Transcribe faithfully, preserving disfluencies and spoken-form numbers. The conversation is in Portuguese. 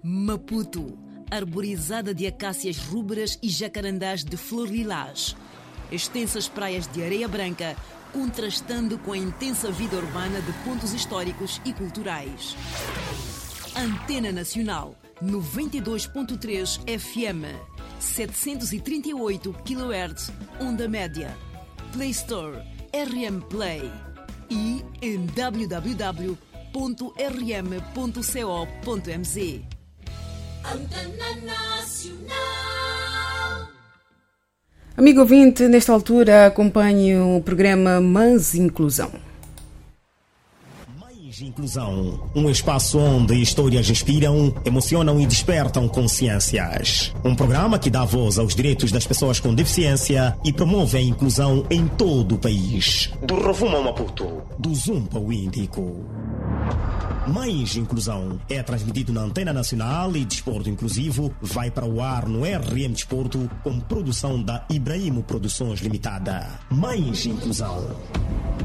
Maputo, arborizada de acácias rubras e jacarandás de flor lilás. Extensas praias de areia branca, contrastando com a intensa vida urbana de pontos históricos e culturais. Antena Nacional, noventa e dois ponto três F M, setecentos e trinta e oito quilohertz, onda média. Play Store, R M Play. E em w w w ponto r m ponto co ponto m z. Antena Nacional. Amigo ouvinte, nesta altura acompanhe o programa Mais Inclusão. Mais Inclusão, um espaço onde histórias inspiram, emocionam e despertam consciências. Um programa que dá voz aos direitos das pessoas com deficiência e promove a inclusão em todo o país. Do Rovuma ao Maputo, do Zumpa ao Índico. Mais Inclusão é transmitido na Antena Nacional e Desporto Inclusivo vai para o ar no R M Desporto com produção da Ibrahimo Produções Limitada. Mais Inclusão.